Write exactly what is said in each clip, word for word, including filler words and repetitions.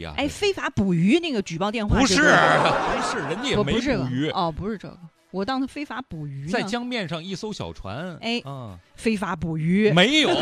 啊？ 哎，非法捕鱼那个举报电话不是， 这个不是，人家也没捕鱼哦，不是这个，我当他非法捕鱼呢。 在江面上一艘小船， 哎， 啊， 非法捕鱼没有，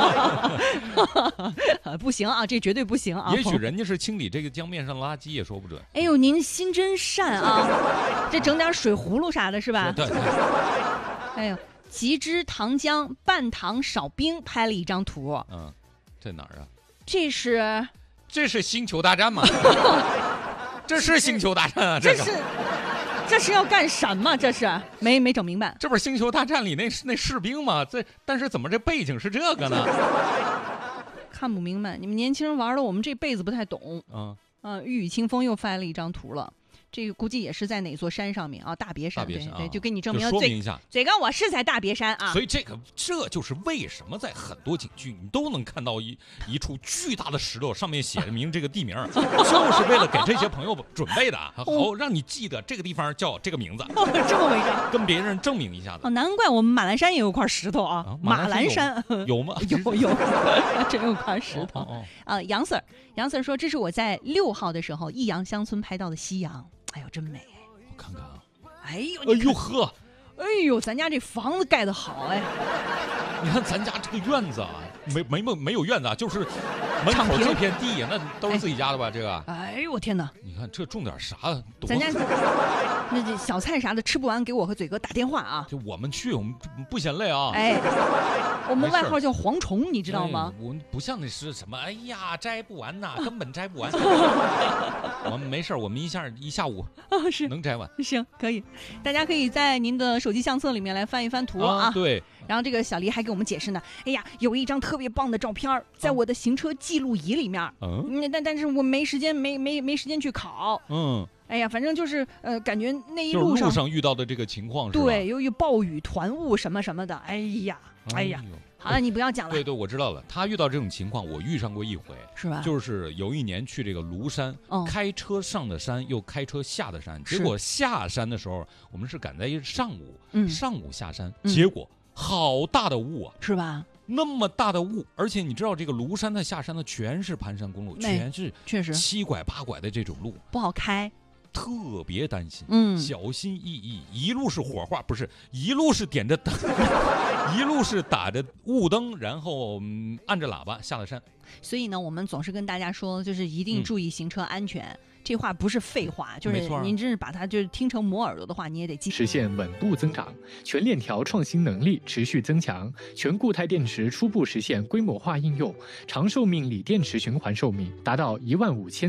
不行啊，这绝对不行啊！ 也许人家是清理这个江面上的垃圾，也说不准。 哎呦，您心真善啊！这整点水葫芦啥的，是吧？ 对对。 哎呦，极之糖浆半糖少冰拍了一张图。 嗯，在哪儿啊？ 这是这是星球大战吗？这是星球大战啊！ 这是这是要干什么？这是没没整明白。 这不是星球大战里那那士兵吗？这但是怎么这背景是这个呢？ 看不明白，你们年轻人玩的我们这辈子不太懂。 嗯啊，玉宇清风又发了一张图了。这个估计也是在哪座山上面啊？大别山， 大别山对对， 啊就给你证明就说明一下， 最高我是在大别山啊。 所以这个这就是为什么在很多景区你都能看到一一处巨大的石头，上面写明这个地名，就是为了给这些朋友准备的，好让你记得这个地方叫这个名字。 哦，这么回事， 跟别人证明一下子。 哦，难怪我们马栏山也有块石头啊。啊马栏山有吗？ 有有，真有块石头。 哦哦啊，杨 Sir， 杨 Sir 说这是我在六号的时候益阳乡村拍到的夕阳，哎呦，真美。 我看看啊。 哎呦， 哎呦呵， 哎呦，咱家这房子盖得好哎！ 你看咱家这个院子啊，没没没没有院子啊，就是门口这片地，那都是自己家的吧？这个。 哎呦我天哪！ 你看这种点啥？ 咱家那这小菜啥的吃不完，给我和嘴哥打电话啊！ 就我们去，我们不嫌累啊。 哎，我们外号叫蝗虫，你知道吗？ 哎、我们不像那是什么，哎呀，摘不完呐，根本摘不完。我们没事，我们一下一下午啊是能摘完。 行，可以，大家可以在您的手机相册里面来翻一翻图啊。 啊对。 然后这个小黎还给我们解释呢，哎呀，有一张特别棒的照片，在我的行车记录仪里面，嗯，但但是我没时间，没没没时间去考，嗯，哎呀，反正就是呃，感觉那一路上、 就是、路上遇到的这个情况， 对，由于暴雨、团雾什么什么的，哎呀，哎呀，哎好了，你不要讲了。 对对，我知道了。他遇到这种情况，我遇上过一回， 是吧？ 就是有一年去这个庐山， 嗯、 开车上的山，又开车下的山，结果下山的时候，我们是赶在上午，嗯、上午下山， 嗯、 结果。好大的雾啊， 是吧？ 那么大的雾，而且你知道这个庐山的下山的全是盘山公路，全是确实七拐八拐的这种路， 不好开， 特别担心， 嗯， 小心翼翼，一路是火花，不是一路是点着灯，一路是打着雾灯，然后、嗯、按着喇叭下了山。 所以呢，我们总是跟大家说，就是一定注意行车安全。嗯，这话不是废话，就是您真是把它就是听成磨耳朵的话，你也得记。 实现稳步增长，全链条创新能力持续增强，全固态电池初步实现规模化应用，长寿命锂电池循环寿命达到一万五千。